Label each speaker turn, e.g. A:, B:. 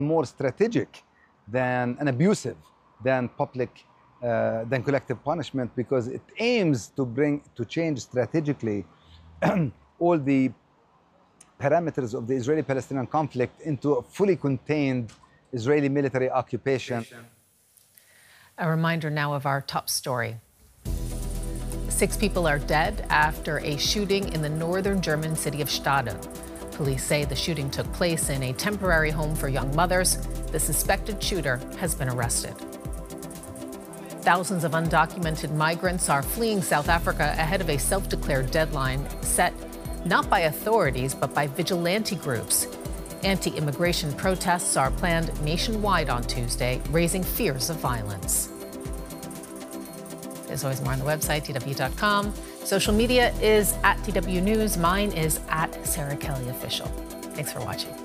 A: more strategic than and abusive than than collective punishment, because it aims to change strategically all the parameters of the Israeli-Palestinian conflict into a fully contained Israeli military occupation.
B: A reminder now of our top story. 6 people are dead after a shooting in the northern German city of Stade. Police say the shooting took place in a temporary home for young mothers. The suspected shooter has been arrested. Thousands of undocumented migrants are fleeing South Africa ahead of a self-declared deadline set not by authorities, but by vigilante groups. Anti-immigration protests are planned nationwide on Tuesday, raising fears of violence. There's always more on the website, tw.com. Social media is @TW News. Mine is @Sarah Kelly Official. Thanks for watching.